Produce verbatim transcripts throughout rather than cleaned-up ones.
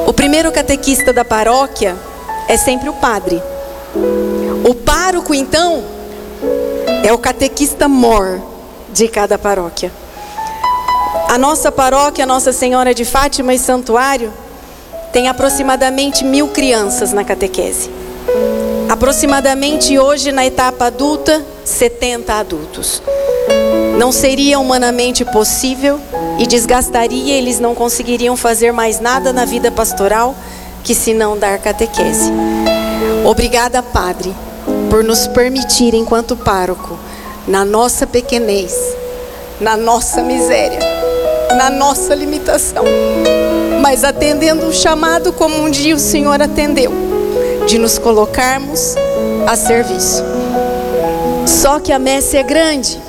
O primeiro catequista da paróquia é sempre o padre. O pároco, então, é o catequista mor de cada paróquia. A nossa paróquia, Nossa Senhora de Fátima e Santuário, tem aproximadamente mil crianças na catequese. Aproximadamente hoje, na etapa adulta, setenta adultos. Não seria humanamente possível e desgastaria, eles não conseguiriam fazer mais nada na vida pastoral que se não dar catequese. Obrigada, Padre, por nos permitir, enquanto pároco, na nossa pequenez, na nossa miséria, na nossa limitação, mas atendendo o chamado como um dia o Senhor atendeu, de nos colocarmos a serviço. Só que a messe é grande,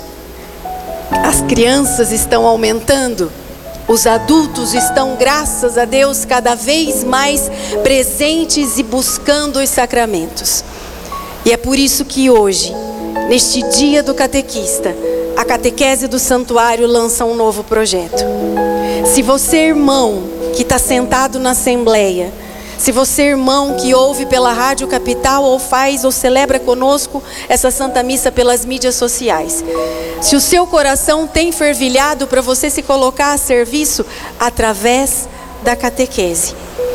as crianças estão aumentando, os adultos estão, graças a Deus, cada vez mais presentes e buscando os sacramentos. E é por isso que hoje, neste dia do catequista, a catequese do santuário lança um novo projeto. Se você, irmão, que está sentado na assembleia, se você, irmão, que ouve pela Rádio Capital ou faz ou celebra conosco essa Santa Missa pelas mídias sociais, se o seu coração tem fervilhado para você se colocar a serviço através da catequese,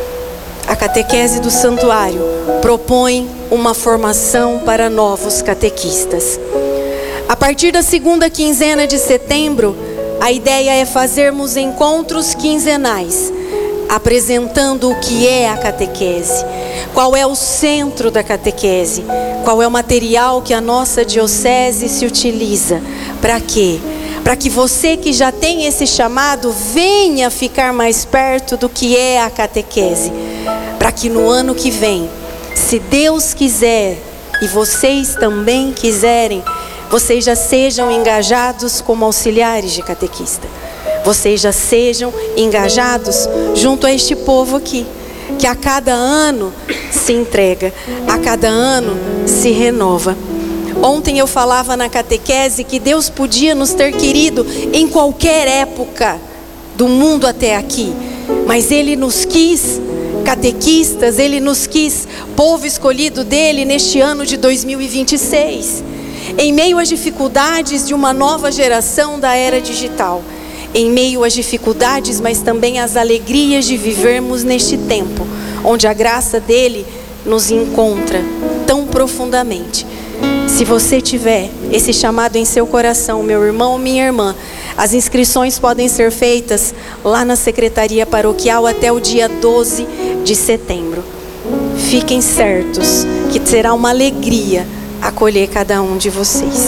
a catequese do santuário propõe uma formação para novos catequistas. A partir da segunda quinzena de setembro, a ideia é fazermos encontros quinzenais, apresentando o que é a catequese, qual é o centro da catequese, qual é o material que a nossa diocese se utiliza. Para quê? Para que você que já tem esse chamado venha ficar mais perto do que é a catequese, para que no ano que vem, se Deus quiser e vocês também quiserem, vocês já sejam engajados como auxiliares de catequista. Vocês já sejam engajados junto a este povo aqui, que a cada ano se entrega, a cada ano se renova. Ontem eu falava na catequese que Deus podia nos ter querido em qualquer época do mundo até aqui, mas Ele nos quis catequistas, Ele nos quis povo escolhido dEle neste ano de dois mil e vinte e seis, em meio às dificuldades de uma nova geração da era digital, em meio às dificuldades, mas também às alegrias de vivermos neste tempo, onde a graça dEle nos encontra tão profundamente. Se você tiver esse chamado em seu coração, meu irmão ou minha irmã, as inscrições podem ser feitas lá na Secretaria Paroquial até o dia doze de setembro. Fiquem certos que será uma alegria acolher cada um de vocês.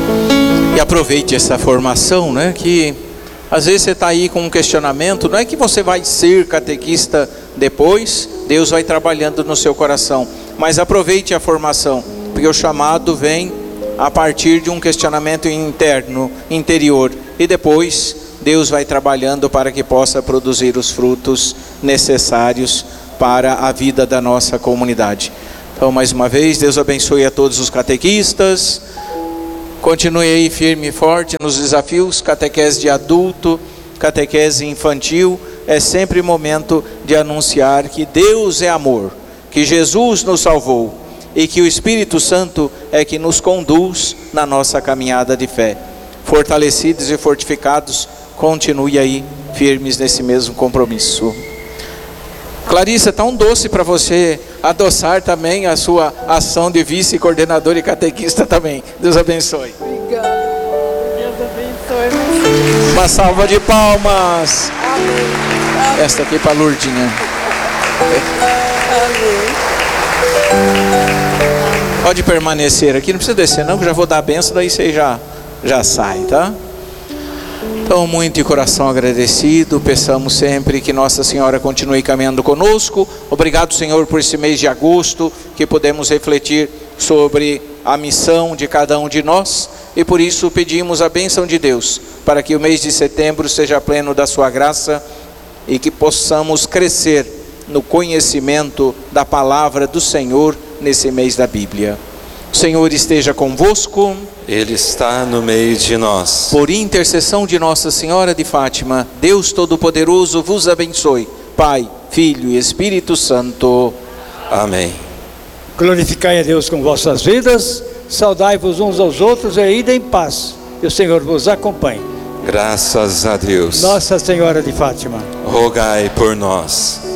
E aproveite essa formação, né, que às vezes você está aí com um questionamento, não é que você vai ser catequista depois, Deus vai trabalhando no seu coração, mas aproveite a formação, porque o chamado vem a partir de um questionamento interno, interior, e depois Deus vai trabalhando para que possa produzir os frutos necessários para a vida da nossa comunidade. Então, mais uma vez, Deus abençoe a todos os catequistas. Continue aí firme e forte nos desafios, catequese de adulto, catequese infantil. É sempre momento de anunciar que Deus é amor, que Jesus nos salvou e que o Espírito Santo é que nos conduz na nossa caminhada de fé. Fortalecidos e fortificados, continue aí firmes nesse mesmo compromisso. Clarissa, está um doce para você adoçar também a sua ação de vice-coordenadora e catequista também. Deus abençoe. Obrigada. Deus abençoe. Uma salva de palmas. Amém. Esta aqui para a Lourdinha. Amém. Pode permanecer aqui, não precisa descer não, que eu já vou dar a benção, daí você já, já sai, tá? Então, muito de coração agradecido, peçamos sempre que Nossa Senhora continue caminhando conosco. Obrigado, Senhor, por esse mês de agosto, que podemos refletir sobre a missão de cada um de nós, e por isso pedimos a bênção de Deus, para que o mês de setembro seja pleno da sua graça, e que possamos crescer no conhecimento da palavra do Senhor nesse mês da Bíblia. O Senhor esteja convosco. Ele está no meio de nós. Por intercessão de Nossa Senhora de Fátima, Deus Todo-Poderoso vos abençoe, Pai, Filho e Espírito Santo. Amém. Glorificai a Deus com vossas vidas, saudai-vos uns aos outros e ide em paz. E o Senhor vos acompanhe. Graças a Deus. Nossa Senhora de Fátima, rogai por nós.